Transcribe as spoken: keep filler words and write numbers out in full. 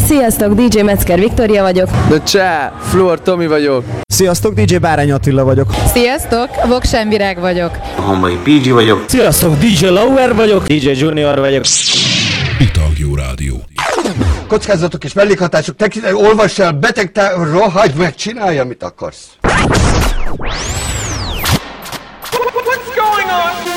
Sziasztok, dé dzsé Metzger Viktória vagyok. De csá, Fluor Tomi vagyok. Sziasztok, dé dzsé Bárány Attila vagyok. Sziasztok, Voksen Virág vagyok. Hamvai pé gé vagyok. Sziasztok, dé dzsé Lauer vagyok. dé dzsé Junior vagyok. Pitagjó Rádió. Kockázatok és mellékhatások, tekintet, olvass el, beteg, te rohagy meg, csinálj, amit akarsz. What's going on?